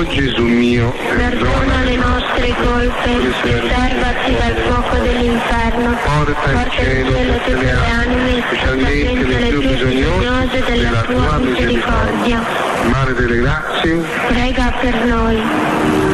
O Gesù mio, perdona le nostre colpe, preservaci dal fuoco dell'inferno, porta in cielo tutte le anime, specialmente le più bisognose della tua misericordia. Madre delle grazie, prega per noi.